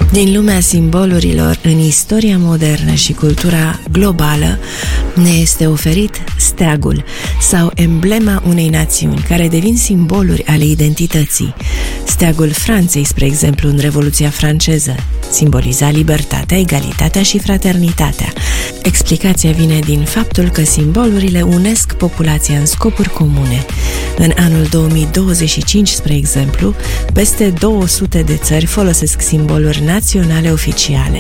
Din lumea simbolurilor în istoria modernă și cultura globală ne este oferit steagul sau emblema unei națiuni, care devin simboluri ale identității. Steagul Franței, spre exemplu, în Revoluția franceză, simboliza libertatea, egalitatea și fraternitatea. Explicația vine din faptul că simbolurile unesc populația în scopuri comune. În anul 2025, spre exemplu, peste 200 de țări folosesc simboluri naționale oficiale.